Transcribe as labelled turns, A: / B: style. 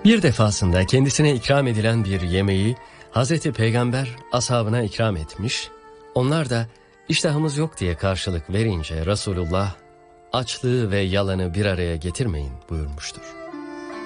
A: Bir defasında kendisine ikram edilen bir yemeği Hazreti Peygamber ashabına ikram etmiş, onlar da iştahımız yok diye karşılık verince Resulullah açlığı ve yalanı bir araya getirmeyin buyurmuştur.